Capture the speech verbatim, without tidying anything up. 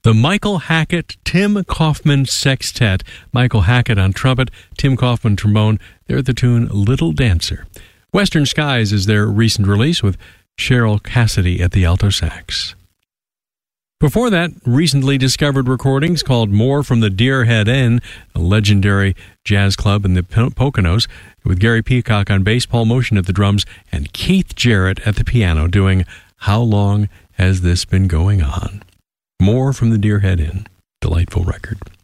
The Michael Hackett, Tim Kaufman Sextet. Michael Hackett on trumpet, Tim Kaufman trombone. They're the tune Little Dancer. Western Skies is their recent release with Cheryl Cassidy at the alto sax. Before that, recently discovered recordings called More from the Deerhead Inn, a legendary jazz club in the Poconos, with Gary Peacock on bass, Paul Motion at the drums, and Keith Jarrett at the piano doing How Long Has This Been Going On? More from the Deerhead Inn. Delightful record.